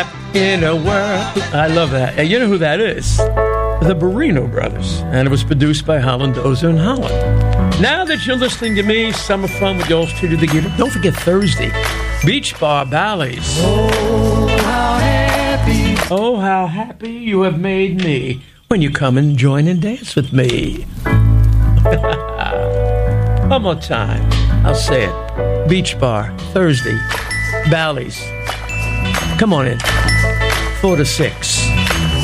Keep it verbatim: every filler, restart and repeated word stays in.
In a world. I love that. And you know who that is? The Barrino Brothers. And it was produced by Holland Dozer and Holland. Now that you're listening to me, Summer Fun with yours truly, the Giver. Don't forget Thursday, Beach Bar Bally's. Oh, how happy. Oh, how happy you have made me when you come and join and dance with me. One more time. I'll say it. Beach Bar, Thursday, Bally's. Come on in. Four to six.